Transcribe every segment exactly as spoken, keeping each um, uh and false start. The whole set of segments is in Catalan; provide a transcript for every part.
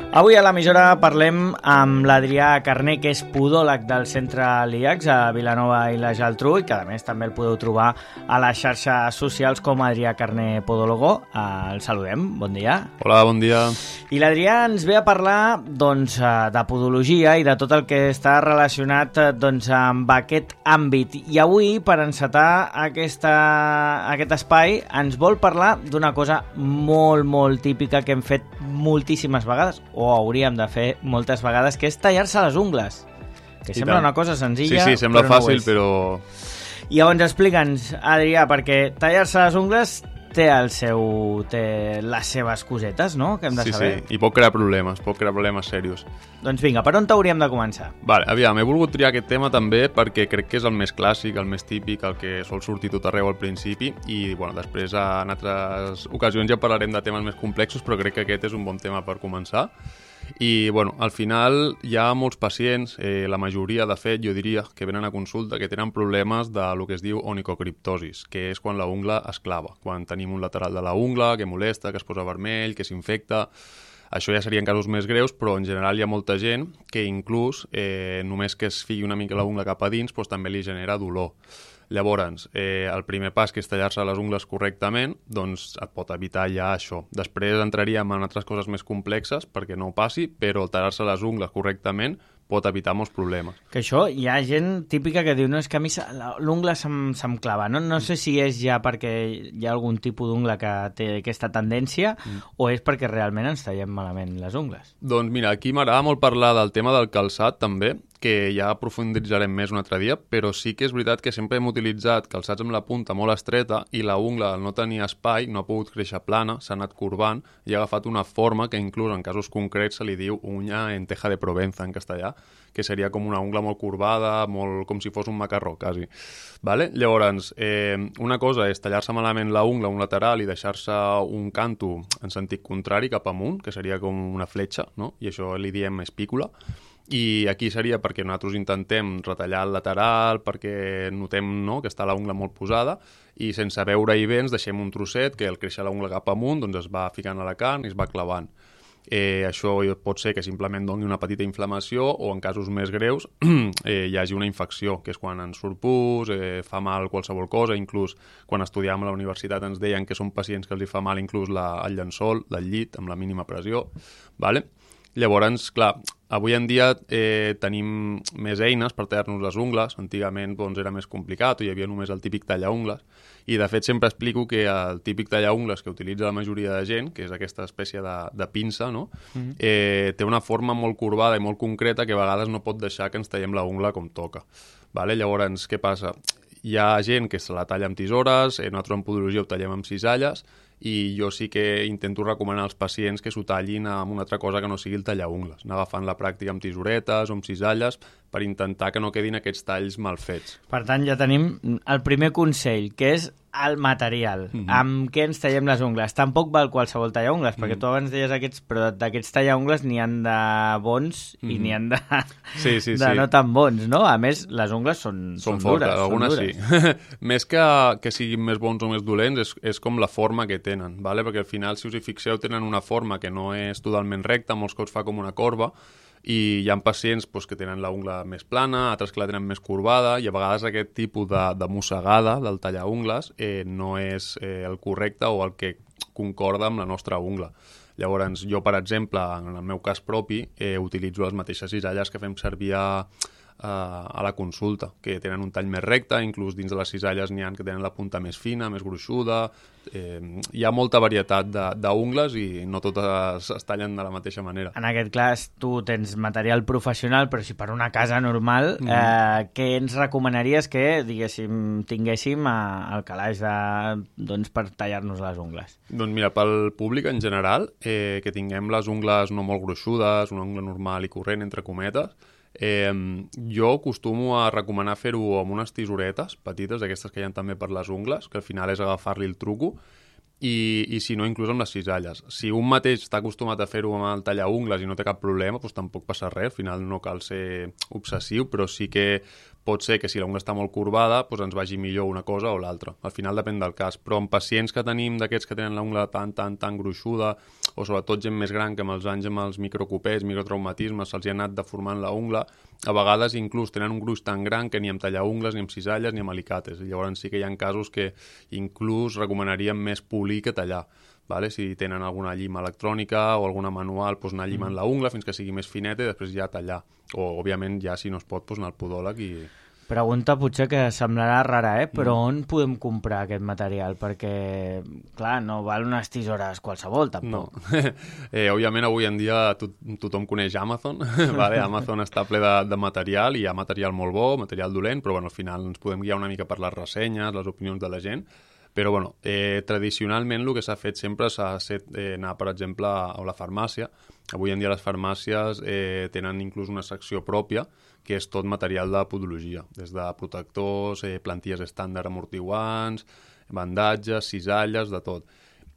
Avui a l'emissora parlem amb l'Adrià Carné, que és podòleg del centre l'I A X a Vilanova i la Geltrú, i que a més també el podeu trobar a les xarxes socials com Adrià Carné Podólogo. Uh, el saludem, bon dia. Hola, bon dia. I l'Adrià ens ve a parlar doncs, de podologia i de tot el que està relacionat doncs, amb aquest àmbit. I avui, per encetar aquesta, aquest espai, ens vol parlar d'una cosa molt, molt típica que hem fet moltíssimes vegades, o hauríem de fer moltes vegades, que és tallar-se les ungles. Que I sembla tant. Una cosa senzilla, sí, sí, sembla però fàcil, no però... I llavors explica'ns, Adrià, perquè tallar-se les ungles té, el seu, té les seves cosetes, no?, que hem de sí, saber. Sí, i pot crear problemes, pot crear problemes serios. Doncs vinga, per on t'hauríem de començar? Vale, aviam, he volgut triar aquest tema també perquè crec que és el més clàssic, el més típic, el que sol sortir tot arreu al principi, i bueno, després en altres ocasions ja parlarem de temes més complexos, però crec que aquest és un bon tema per començar. I bueno, al final hi ha molts pacients, eh, la majoria de fet jo diria que venen a consulta que tenen problemes de lo que es diu onicocriptosis, que és quan la ungla es clava, quan tenim un lateral de la ungla que molesta, que es posa vermell, que s'infecta. Això ja serien casos més greus, però en general hi ha molta gent que inclús eh, només que es fiqui una mica la ungla cap a dins doncs, també li genera dolor. Llavors, eh, el primer pas, que és tallar-se les ungles correctament, doncs et pot evitar ja això. Després entraríem en altres coses més complexes perquè no ho passi, però el tallar-se les ungles correctament pot evitar molts problemes. Que això, hi ha gent típica que diu no, és que a mi l'ungla se'm, se'm clava. No, no sé si és ja perquè hi ha algun tipus d'ungla que té aquesta tendència mm. o és perquè realment ens tallem malament les ungles. Doncs mira, aquí m'agrada molt parlar del tema del calçat també, que ja aprofunditzarem més un altre dia, però sí que és veritat que sempre hem utilitzat calçats amb la punta molt estreta i la ungla, al no tenir espai, no ha pogut créixer plana, s'ha anat corbant i ha agafat una forma que inclús en casos concrets se li diu uña en teja de Provenza en castellà, que seria com una ungla molt corbada, molt com si fos un macarró, quasi. Vale? Llavors, eh, una cosa és tallar-se malament la ungla, un lateral, i deixar-se un canto en sentit contrari cap amunt, que seria com una fletxa, no? I això li diem espícula. I aquí seria perquè nosaltres intentem retallar el lateral, perquè notem no, que està la ungla molt posada, i sense veure-hi bé ens deixem un trosset que al créixer la ungla cap amunt doncs es va ficant a la carn i es va clavant. Eh, això pot ser que simplement doni una petita inflamació o en casos més greus eh, hi hagi una infecció, que és quan ens surt pus, eh, fa mal qualsevol cosa, inclús quan estudiàvem a la universitat ens deien que són pacients que els hi fa mal inclús la, el llençol del llit amb la mínima pressió, vale? Llavors, clar, avui en dia eh, tenim més eines per tallar-nos les ungles. Antigament doncs, era més complicat, hi havia només el típic tallaungles. I de fet sempre explico que el típic tallaungles que utilitza la majoria de gent, que és aquesta espècie de, de pinça, no? Mm-hmm. eh, té una forma molt corbada i molt concreta que a vegades no pot deixar que ens tallem la ungla com toca. Vale? Llavors, què passa? Hi ha gent que se la talla amb tisores, eh, nosaltres en podologia ho tallem amb cisalles, i jo sí que intento recomanar als pacients que s'ho tallin amb una altra cosa que no sigui el tallaungles, anar agafant la pràctica amb tisoretes o amb cisalles per intentar que no quedin aquests talls mal fets. Per tant, ja tenim el primer consell, que és el material, mm-hmm. amb què ens tallem les ungles. Tampoc val qualsevol tallaungles, mm-hmm. perquè tu abans deies aquests, però d'aquests tallaungles n'hi han de bons mm-hmm. i n'hi han de, sí, sí, de sí. no tan bons, no? A més, les ungles són, són, són fortes, dures. Algunes són dures. Sí. Més que, que siguin més bons o més dolents, és, és com la forma que tenen, ¿vale? Perquè al final, si us hi fixeu, tenen una forma que no és totalment recta, molts cops fa com una corba, i hi ha pacients pues, que tenen la ungla més plana, altres que la tenen més corbada, i a vegades aquest tipus de, de mossegada del tallaungles eh, no és eh, el correcte o el que concorda amb la nostra ungla. Llavors, jo, per exemple, en el meu cas propi, eh, utilitzo les mateixes cisalles que fem servir a, a, a la consulta, que tenen un tall més recte, inclús dins de les cisalles n'hi ha que tenen la punta més fina, més gruixuda. Eh, hi ha molta varietat d'ungles i no totes es tallen de la mateixa manera. En aquest cas, tu tens material professional, però si per una casa normal, mm. eh, què ens recomanaries que, diguéssim, tinguéssim al calaix de, doncs, per tallar-nos les ungles? Doncs mira, pel públic en general, eh, que tinguem les ungles no molt gruixudes, una ungla normal i corrent, entre cometes, Eh, jo acostumo a recomanar fer-ho amb unes tisoretes petites, aquestes que hi ha també per les ungles, que al final és agafar-li el truco, i, i si no, inclús amb les cisalles. Si un mateix està acostumat a fer-ho amb el tallaungles i no té cap problema, doncs tampoc passa res, al final no cal ser obsessiu, però sí que pot ser que si l'ungla està molt corbada doncs ens vagi millor una cosa o l'altra. Al final depèn del cas, però en pacients que tenim d'aquests que tenen l'ungla tan, tan, tan gruixuda, o sobretot gent més gran que amb els anys amb els microcopers, microtraumatismes, se'ls hi ha anat deformant la ungla, a vegades inclús tenen un gruix tan gran que ni amb tallar ungles, ni amb cisalles, ni amb alicates. I llavors sí que hi ha casos que inclús recomanaríem més polir que tallar. Vale? Si tenen alguna llima electrònica o alguna manual, doncs anar llimant mm. la ungla fins que sigui més fineta i després ja tallar. O, òbviament, ja si no es pot, doncs anar al podòleg i... Pregunta potser que semblarà rara, eh? Però mm. on podem comprar aquest material? Perquè, clar, no val unes tisores qualsevol, tampoc. No. eh, òbviament, avui en dia to tothom coneix Amazon. Vale? Amazon està ple de, de material i hi ha material molt bo, material dolent, però bueno, al final ens podem guiar una mica per les ressenyes, les opinions de la gent. Però bueno, eh, tradicionalment el que s'ha fet sempre s'ha set eh, anar, per exemple, a la farmàcia. Avui en dia les farmàcies eh, tenen inclús una secció pròpia que és tot material de podologia, des de protectors, eh, plantilles estàndard amortiguants, bandatges, cisalles, de tot.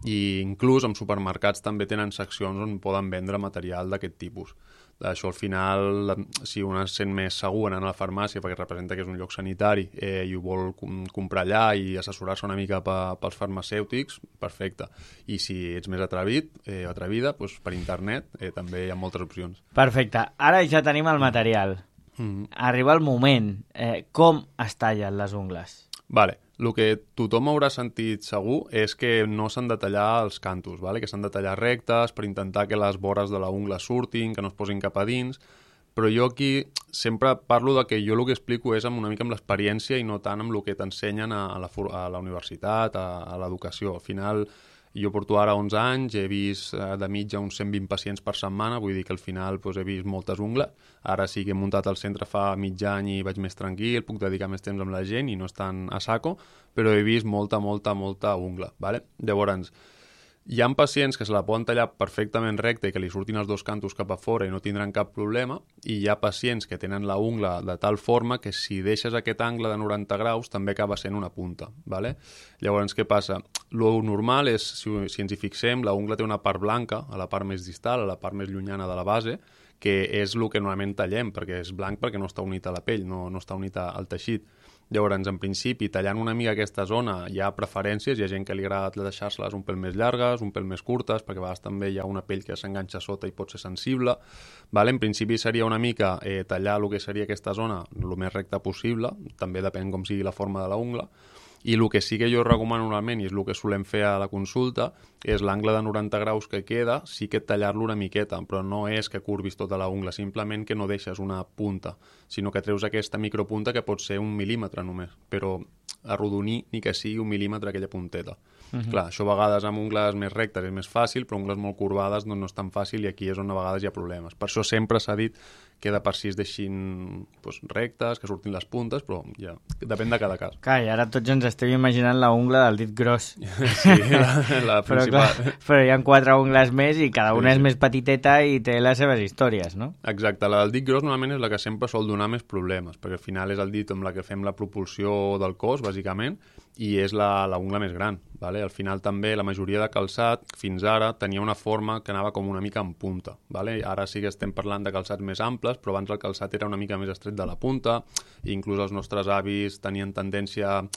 I inclús en supermercats també tenen seccions on poden vendre material d'aquest tipus. Això al final, si un es sent més segur anant a la farmàcia perquè representa que és un lloc sanitari eh, i ho vol com comprar allà i assessorar-se una mica pels farmacèutics, perfecte. I si ets més atrevit eh, o atrevida, doncs per internet eh, també hi ha moltes opcions. Perfecte. Ara ja tenim el material. Mm-hmm. Arriba el moment. Eh, com es tallen les ungles? Vale. El que tothom haurà sentit segur és que no s'han de tallar els cantos, vale? Que s'han de tallar rectes per intentar que les vores de la ungla surtin, que no es posin cap a dins, però jo aquí sempre parlo de que jo el que explico és amb una mica amb l'experiència i no tant amb el que t'ensenyen a, a, la, a la universitat, a, a l'educació. Al final, jo porto ara onze anys, he vist de mitja uns cent vint pacients per setmana, vull dir que al final doncs, he vist moltes ungles. Ara sí que he muntat el centre fa mig any i vaig més tranquil, puc dedicar més temps amb la gent i no és tan a saco, però he vist molta, molta, molta ungla. Vale? Llavors, hi ha pacients que se la poden tallar perfectament recta i que li surtin els dos cantos cap a fora i no tindran cap problema, i hi ha pacients que tenen la ungla de tal forma que si deixes aquest angle de noranta graus també acaba sent una punta. Vale? Llavors, què passa? Lo normal és, si, si ens hi fixem, la ungla té una part blanca a la part més distal, a la part més llunyana de la base, que és el que normalment tallem, perquè és blanc perquè no està unit a la pell, no, no està unit al teixit. Llavors, en principi, tallant una mica aquesta zona hi ha preferències, hi ha gent que li agrada deixar-se-les un pèl més llargues, un pèl més curtes, perquè a vegades també hi ha una pell que s'enganxa sota i pot ser sensible. Vale? En principi seria una mica eh, tallar el que seria aquesta zona el més recta possible, també depèn com sigui la forma de la ungla, i el que sí que jo recomano normalment, i és el que solem fer a la consulta, és l'angle de noranta graus que queda, sí que tallar-lo una miqueta, però no és que curvis tota la ungla, simplement que no deixes una punta, sinó que treus aquesta micropunta que pot ser un mil·límetre només, però arrodonir ni que sigui un mil·límetre aquella punteta. Uh-huh. Clar, això a vegades amb ungles més rectes és més fàcil, però ungles molt corbades doncs no és tan fàcil i aquí és on a vegades hi ha problemes. Per això sempre s'ha dit que de per si es deixin doncs, rectes, que surtin les puntes, però ja depèn de cada cas. Clar, i ara tots ens estem imaginant la ungla del dit gros. Sí, la, la però, principal. Clar, però hi ha quatre ungles més i cada una sí, és sí. més petiteta i té les seves històries, no? Exacte, la del dit gros normalment és la que sempre sol donar més problemes, perquè al final és el dit amb la que fem la propulsió del cos, bàsicament, i és la, la ungla més gran. Vale? Al final també la majoria de calçat fins ara tenia una forma que anava com una mica en punta. Vale? Ara sí que estem parlant de calçats més amples, però abans el calçat era una mica més estret de la punta, i inclús els nostres avis tenien tendència a,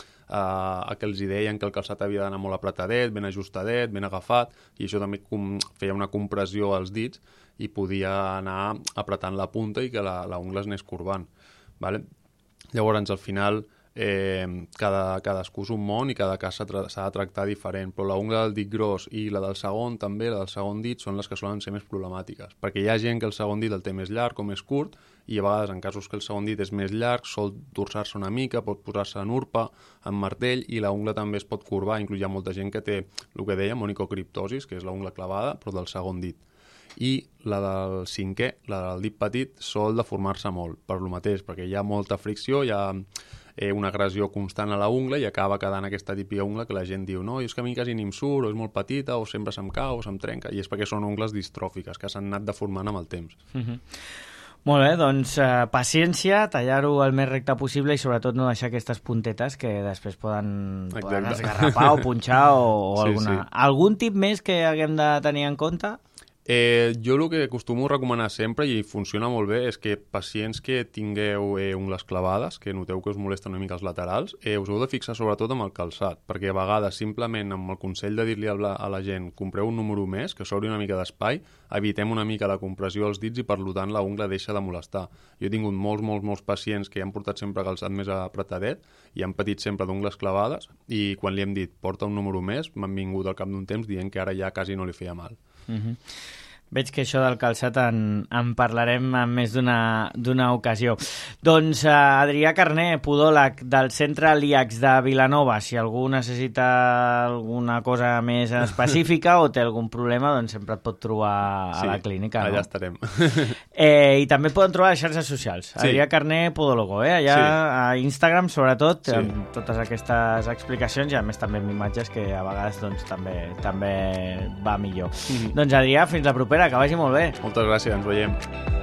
a que els hi deien que el calçat havia d'anar molt apretadet, ben ajustadet, ben agafat, i això també com, feia una compressió als dits i podia anar apretant la punta i que la, la ungla es anés corbant. Vale? Llavors, al final, Eh, cada, cadascú és un món i cada cas s'ha de tractar diferent, però la ungla del dit gros i la del segon també, la del segon dit, són les que solen ser més problemàtiques, perquè hi ha gent que el segon dit el té més llarg o més curt, i a vegades en casos que el segon dit és més llarg sol torçar-se una mica, pot posar-se en urpa, en martell, i la ungla també es pot corbar. Inclús hi ha molta gent que té el que deia onicocriptosis, que és la ungla clavada, però del segon dit. I la del cinquè, la del dit petit, sol deformar-se molt, per lo mateix, perquè hi ha molta fricció, hi ha eh, una agressió constant a la ungla i acaba quedant aquesta típica ungla que la gent diu no, és que a mi quasi ni em surt, o és molt petita, o sempre se'm cau, o se'm trenca, i és perquè són ungles distròfiques que s'han anat deformant amb el temps. Mm-hmm. Molt bé, doncs eh, paciència, tallar-ho el més recte possible i sobretot no deixar aquestes puntetes que després poden, poden esgarrapar o punxar o, o sí, alguna... sí. Algun tip més que haguem de tenir en compte? Eh, jo el que acostumo a recomanar sempre, i funciona molt bé, és que pacients que tingueu eh, ungles clavades, que noteu que us molesten una mica els laterals, eh, us heu de fixar sobretot amb el calçat, perquè a vegades simplement amb el consell de dir-li a la, a la gent compreu un número més, que s'obri una mica d'espai, evitem una mica la compressió als dits i per tant la ungla deixa de molestar. Jo he tingut molts, molts, molts pacients que han portat sempre calçat més apretadet i han patit sempre d'ungles clavades i quan li hem dit porta un número més m'han vingut al cap d'un temps dient que ara ja quasi no li feia mal. Uh-huh. Veig que això del calçat en, en parlarem en més d'una ocasió. Doncs uh, Adrià Carné, podòleg del Centre L I A C S de Vilanova, si algú necessita alguna cosa més específica o té algun problema, doncs sempre et pot trobar a sí, la clínica. Sí, allà no? estarem. Eh, I també et poden trobar a les xarxes socials. Sí. Adrià Carné, podòlogo, eh? Allà sí. A Instagram, sobretot, sí. amb totes aquestes explicacions i a més també amb imatges que a vegades doncs, també, també va millor. Mm-hmm. Doncs Adrià, fins la propera. Que vagi molt bé. Moltes gràcies, ens veiem.